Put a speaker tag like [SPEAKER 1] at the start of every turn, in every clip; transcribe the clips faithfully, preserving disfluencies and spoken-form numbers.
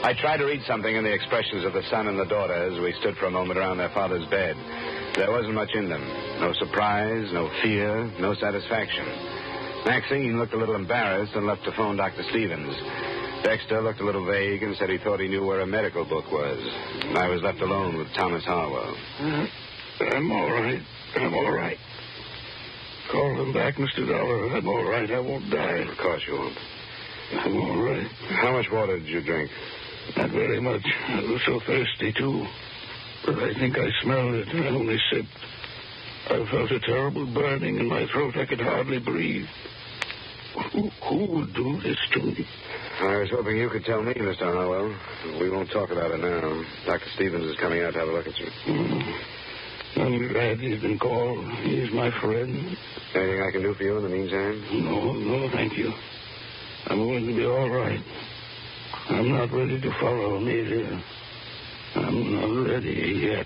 [SPEAKER 1] I tried to read something in the expressions of the son and the daughter as we stood for a moment around their father's bed. There wasn't much in them. No surprise, no fear, no satisfaction. Maxine looked a little embarrassed and left to phone Doctor Stevens. Dexter looked a little vague and said he thought he knew where a medical book was. I was left alone with Thomas Harwell.
[SPEAKER 2] Uh, I'm all right. I'm all right. Call them back, Mister Dollar. I'm all right. I won't die.
[SPEAKER 1] Of course you won't.
[SPEAKER 2] I'm all right.
[SPEAKER 1] How much water did you drink?
[SPEAKER 2] Not very much. I was so thirsty, too. But I think I smelled it. I only sipped. I felt a terrible burning in my throat. I could hardly breathe. Who, who would do this to me?
[SPEAKER 1] I was hoping you could tell me, Mister Harwell. We won't talk about it now. Doctor Stevens is coming out to have a look at you.
[SPEAKER 2] Mm. I'm glad he's been called. He's my friend.
[SPEAKER 1] Anything I can do for you in the meantime?
[SPEAKER 2] No, no, thank you. I'm going to be all right. I'm not ready to follow Amelia. I'm not ready yet.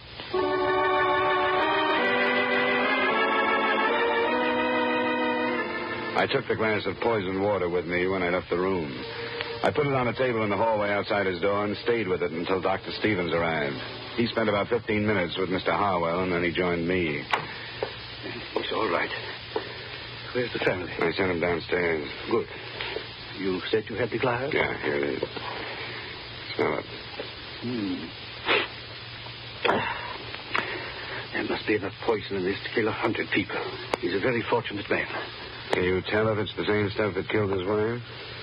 [SPEAKER 1] I took the glass of poisoned water with me when I left the room. I put it on a table in the hallway outside his door and stayed with it until Doctor Stevens arrived. He spent about fifteen minutes with Mister Harwell, and then he joined me.
[SPEAKER 3] He's all right. Where's the family?
[SPEAKER 1] I sent him downstairs.
[SPEAKER 3] Good. You said you had the glass?
[SPEAKER 1] Yeah, here it is. Smell it.
[SPEAKER 3] Hmm. There must be enough poison in this to kill a hundred people. He's a very fortunate man.
[SPEAKER 1] Can you tell if it's the same stuff that killed his wife?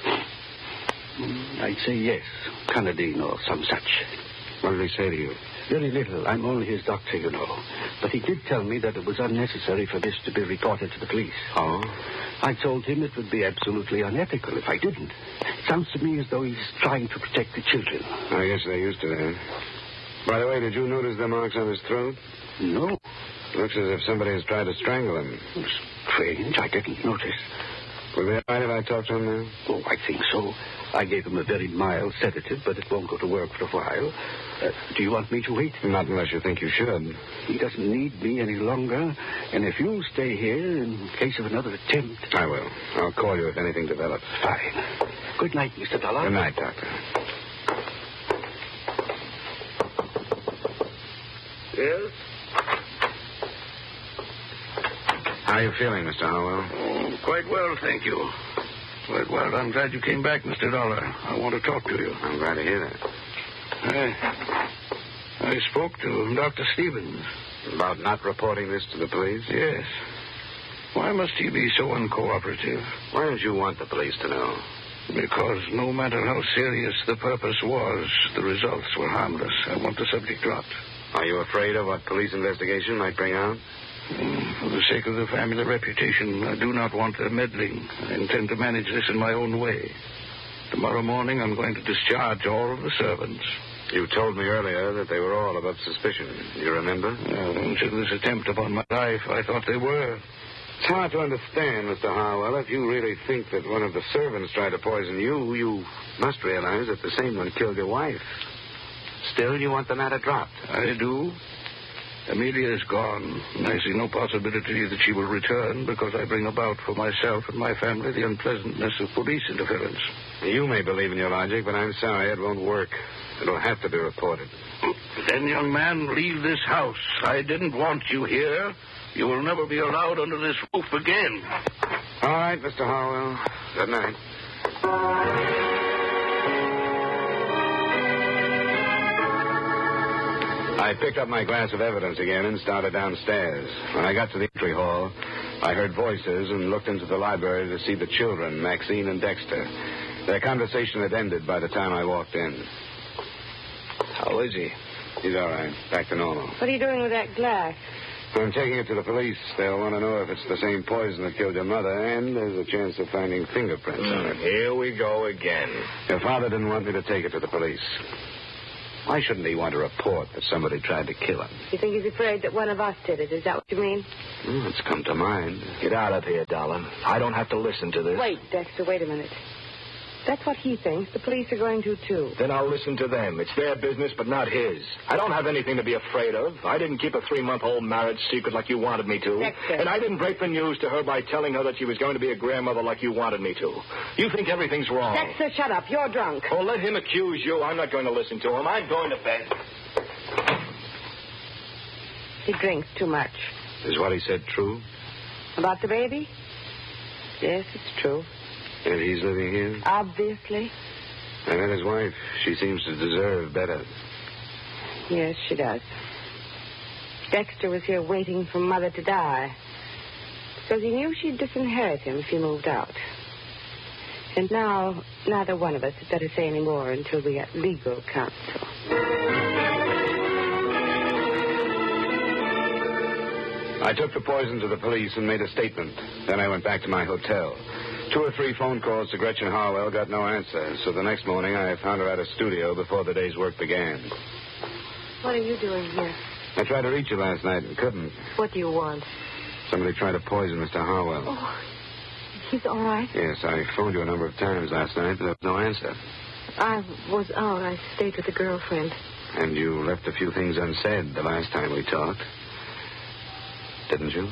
[SPEAKER 3] I'd say yes. Canadine or some such.
[SPEAKER 1] What did he say to you?
[SPEAKER 3] Very little. I'm only his doctor, you know. But he did tell me that it was unnecessary for this to be reported to the police.
[SPEAKER 1] Oh?
[SPEAKER 3] I told him it would be absolutely unethical if I didn't. It sounds to me as though he's trying to protect the children.
[SPEAKER 1] I guess they're used to that. By the way, did you notice the marks on his throat?
[SPEAKER 3] No.
[SPEAKER 1] Looks as if somebody has tried to strangle him.
[SPEAKER 3] Strange. I didn't notice.
[SPEAKER 1] Will it be all right if I talk to him now?
[SPEAKER 3] Oh, I think so. I gave him a very mild sedative, but it won't go to work for a while. Uh, do you want me to wait?
[SPEAKER 1] Not unless you think you should.
[SPEAKER 3] He doesn't need me any longer. And if you'll stay here in case of another attempt...
[SPEAKER 1] I will. I'll call you if anything develops.
[SPEAKER 3] Fine. Good night, Mister Dollar.
[SPEAKER 1] Good night, Doctor.
[SPEAKER 2] Yes?
[SPEAKER 1] How are you feeling, Mister Harwell?
[SPEAKER 2] Oh, quite well, thank you. Quite well. I'm glad you came back, Mister Dollar. I want to talk to you.
[SPEAKER 1] I'm glad to hear that.
[SPEAKER 2] I, I spoke to Doctor Stevens.
[SPEAKER 1] About not reporting this to the police?
[SPEAKER 2] Yes. Why must he be so uncooperative?
[SPEAKER 1] Why don't you want the police to know?
[SPEAKER 2] Because no matter how serious the purpose was, the results were harmless. I want the subject dropped.
[SPEAKER 1] Are you afraid of what police investigation might bring out?
[SPEAKER 2] Mm, for the sake of the family reputation, I do not want their meddling. I intend to manage this in my own way. Tomorrow morning, I'm going to discharge all of the servants.
[SPEAKER 1] You told me earlier that they were all above suspicion. You remember?
[SPEAKER 2] Uh, until this attempt upon my life, I thought they were.
[SPEAKER 1] It's hard to understand, Mister Harwell. If you really think that one of the servants tried to poison you, you must realize that the same one killed your wife. Still, you want the matter dropped.
[SPEAKER 2] I do. Amelia is gone, and I see no possibility that she will return because I bring about for myself and my family the unpleasantness of police interference.
[SPEAKER 1] You may believe in your logic, but I'm sorry it won't work. It'll have to be reported.
[SPEAKER 2] Then, young man, leave this house. I didn't want you here. You will never be allowed under this roof again.
[SPEAKER 1] All right, Mister Harwell. Good night. I picked up my glass of evidence again and started downstairs. When I got to the entry hall, I heard voices and looked into the library to see the children, Maxine and Dexter. Their conversation had ended by the time I walked in.
[SPEAKER 3] How is he?
[SPEAKER 1] He's all right. Back to normal.
[SPEAKER 4] What are you doing with that glass?
[SPEAKER 1] I'm taking it to the police. They'll want to know if it's the same poison that killed your mother, and there's a chance of finding fingerprints mm, on it.
[SPEAKER 5] Here we go again.
[SPEAKER 1] Your father didn't want me to take it to the police. Why shouldn't he want to report that somebody tried to kill him?
[SPEAKER 4] You think he's afraid that one of us did it? Is that what you mean?
[SPEAKER 1] Well, it's come to mind.
[SPEAKER 5] Get out of here, Dollar. I don't have to listen to this.
[SPEAKER 4] Wait, Dexter, wait a minute. That's what he thinks. The police are going to, too.
[SPEAKER 5] Then I'll listen to them. It's their business, but not his. I don't have anything to be afraid of. I didn't keep a three-month-old marriage secret like you wanted me to.
[SPEAKER 4] Dexter.
[SPEAKER 5] And I didn't break the news to her by telling her that she was going to be a grandmother like you wanted me to. You think everything's wrong.
[SPEAKER 4] Dexter, shut up. You're drunk.
[SPEAKER 5] Oh, let him accuse you. I'm not going to listen to him. I'm going to bed.
[SPEAKER 4] He drinks too much.
[SPEAKER 1] Is what he said true?
[SPEAKER 4] About the baby? Yes, it's true.
[SPEAKER 1] And he's living here?
[SPEAKER 4] Obviously.
[SPEAKER 1] I met his wife. She seems to deserve better.
[SPEAKER 4] Yes, she does. Dexter was here waiting for Mother to die. Because he knew she'd disinherit him if he moved out. And now, neither one of us had better say any more until we get legal counsel.
[SPEAKER 1] I took the poison to the police and made a statement. Then I went back to my hotel. Two or three phone calls to Gretchen Harwell got no answer. So the next morning I found her at a studio before the day's work began.
[SPEAKER 4] What are you doing here?
[SPEAKER 1] I tried to reach you last night and couldn't.
[SPEAKER 4] What do you want?
[SPEAKER 1] Somebody tried to poison Mister Harwell.
[SPEAKER 4] Oh, he's all right.
[SPEAKER 1] Yes, I phoned you a number of times last night, but there was no answer.
[SPEAKER 4] I was out. I stayed with a girlfriend.
[SPEAKER 1] And you left a few things unsaid the last time we talked. Didn't you?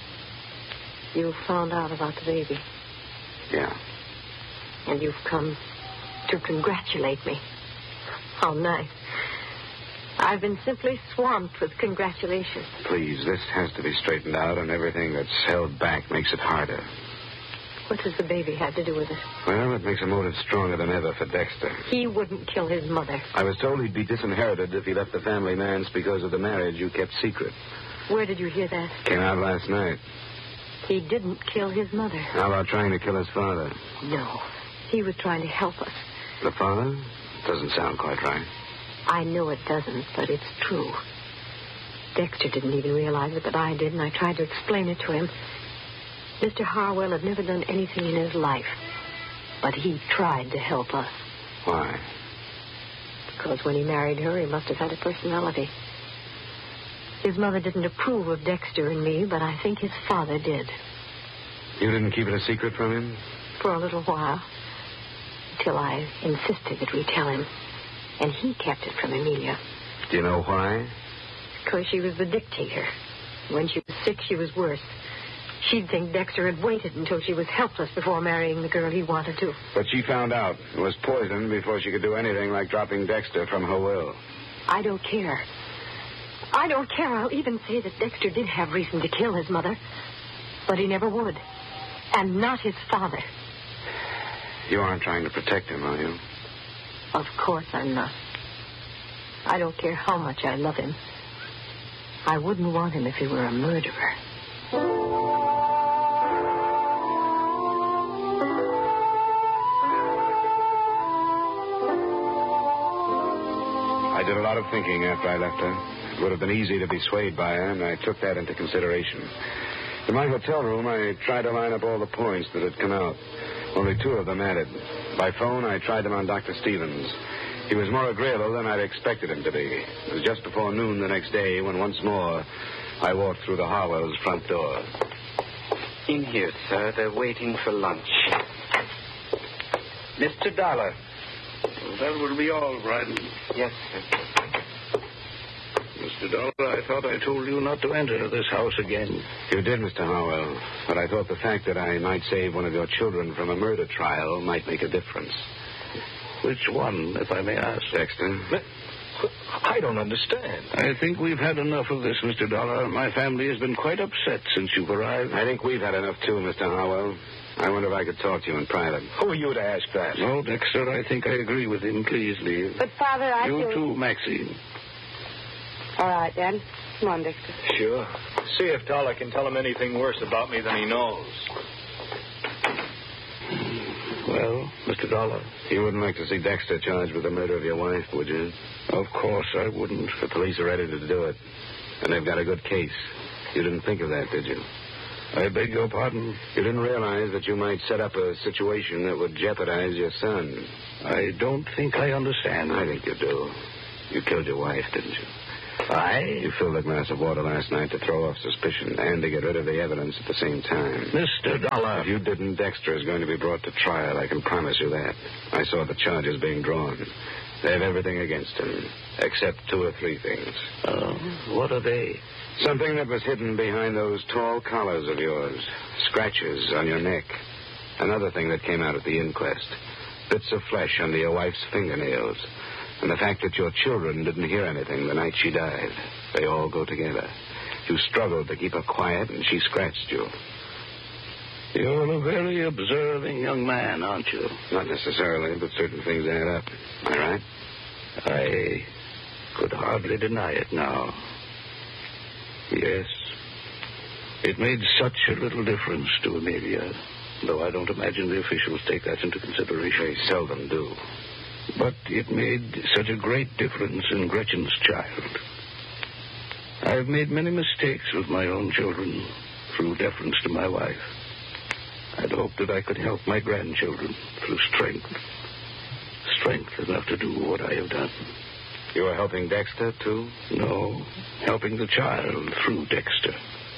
[SPEAKER 4] You found out about the baby.
[SPEAKER 1] Yeah.
[SPEAKER 4] And you've come to congratulate me. How nice. I've been simply swamped with congratulations.
[SPEAKER 1] Please, this has to be straightened out, and everything that's held back makes it harder.
[SPEAKER 4] What does the baby have to do with it?
[SPEAKER 1] Well, it makes a motive stronger than ever for Dexter.
[SPEAKER 4] He wouldn't kill his mother.
[SPEAKER 1] I was told he'd be disinherited if he left the family manse because of the marriage you kept secret.
[SPEAKER 4] Where did you hear that?
[SPEAKER 1] Came out last night.
[SPEAKER 4] He didn't kill his mother.
[SPEAKER 1] How about trying to kill his father?
[SPEAKER 4] No. He was trying to help us.
[SPEAKER 1] The father? Doesn't sound quite right.
[SPEAKER 4] I know it doesn't, but it's true. Dexter didn't even realize it, but I did, and I tried to explain it to him. Mister Harwell had never done anything in his life, but he tried to help us.
[SPEAKER 1] Why?
[SPEAKER 4] Because when he married her, he must have had a personality. His mother didn't approve of Dexter and me, but I think his father did.
[SPEAKER 1] You didn't keep it a secret from him?
[SPEAKER 4] For a little while. Until I insisted that we tell him. And he kept it from Amelia.
[SPEAKER 1] Do you know why?
[SPEAKER 4] Because she was the dictator. When she was sick, she was worse. She'd think Dexter had waited until she was helpless before marrying the girl he wanted to.
[SPEAKER 1] But she found out it was poisoned before she could do anything like dropping Dexter from her will.
[SPEAKER 4] I don't care. I don't care. I'll even say that Dexter did have reason to kill his mother. But he never would. And not his father.
[SPEAKER 1] You aren't trying to protect him, are you?
[SPEAKER 4] Of course I'm not. I don't care how much I love him. I wouldn't want him if he were a murderer.
[SPEAKER 1] I did a lot of thinking after I left her. It would have been easy to be swayed by her, and I took that into consideration. In my hotel room, I tried to line up all the points that had come out. Only two of them added. By phone, I tried them on Doctor Stevens. He was more agreeable than I'd expected him to be. It was just before noon the next day when once more I walked through the Harwells' front door.
[SPEAKER 3] In here, sir. They're waiting for lunch. Mister Dollar.
[SPEAKER 2] Well, that will be all right.
[SPEAKER 3] Yes, sir.
[SPEAKER 2] Mister Dollar, I thought I told you not to enter this house again.
[SPEAKER 1] You did, Mister Harwell. But I thought the fact that I might save one of your children from a murder trial might make a difference.
[SPEAKER 2] Which one, if I may ask?
[SPEAKER 1] Dexter.
[SPEAKER 5] But I don't understand.
[SPEAKER 2] I think we've had enough of this, Mister Dollar. My family has been quite upset since you've arrived.
[SPEAKER 1] I think we've had enough, too, Mister Harwell. I wonder if I could talk to you in private.
[SPEAKER 5] Who are you to ask that?
[SPEAKER 2] No, Dexter, I think I agree with him. Please leave.
[SPEAKER 4] But, Father, I
[SPEAKER 2] You
[SPEAKER 4] feel...
[SPEAKER 2] too, Maxine.
[SPEAKER 4] All right, then. Come on, Dexter.
[SPEAKER 5] Sure. See if Dollar can tell him anything worse about me than he knows.
[SPEAKER 2] Well, Mister Dollar.
[SPEAKER 1] You wouldn't like to see Dexter charged with the murder of your wife, would you?
[SPEAKER 2] Of course I wouldn't.
[SPEAKER 1] The police are ready to do it. And they've got a good case. You didn't think of that, did you?
[SPEAKER 2] I beg your pardon?
[SPEAKER 1] You didn't realize that you might set up a situation that would jeopardize your son.
[SPEAKER 2] I don't think I understand.
[SPEAKER 1] I think you do. You killed your wife, didn't you?
[SPEAKER 3] I?
[SPEAKER 1] You filled a glass of water last night to throw off suspicion and to get rid of the evidence at the same time.
[SPEAKER 3] Mister Dollar.
[SPEAKER 1] If you didn't, Dexter is going to be brought to trial. I can promise you that. I saw the charges being drawn. They have everything against him, except two or three things.
[SPEAKER 3] Oh, what are they?
[SPEAKER 1] Something that was hidden behind those tall collars of yours. Scratches on your neck. Another thing that came out at the inquest. Bits of flesh under your wife's fingernails. And the fact that your children didn't hear anything the night she died. They all go together. You struggled to keep her quiet, and she scratched you.
[SPEAKER 3] You're a very observing young man, aren't you?
[SPEAKER 1] Not necessarily, but certain things add up. Am I right?
[SPEAKER 3] I could hardly deny it now. Yes. It made such a little difference to Amelia, though I don't imagine the officials take that into consideration.
[SPEAKER 1] They seldom do.
[SPEAKER 3] But it made such a great difference in Gretchen's child. I've made many mistakes with my own children through deference to my wife. I'd hoped that I could help my grandchildren through strength. Strength enough to do what I have done.
[SPEAKER 1] You were helping Dexter, too?
[SPEAKER 3] No, helping the child through Dexter.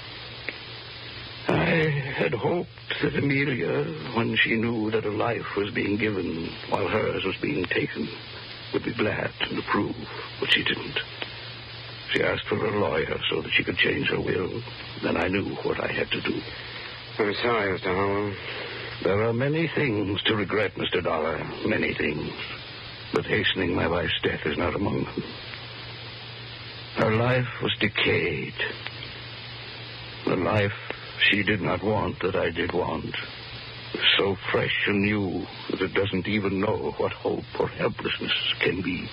[SPEAKER 3] I had hoped that Amelia, when she knew that a life was being given while hers was being taken, would be glad and approve, but she didn't. She asked for a lawyer so that she could change her will. Then I knew what I had to do.
[SPEAKER 1] I'm sorry, Mister Howell.
[SPEAKER 3] There are many things to regret, Mister Dollar, many things. But hastening my wife's death is not among them. Her life was decayed. The life she did not want that I did want. So fresh and new that it doesn't even know what hope or helplessness can be.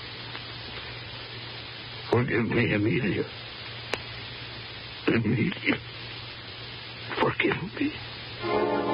[SPEAKER 3] Forgive me, Amelia. Amelia. Forgive me.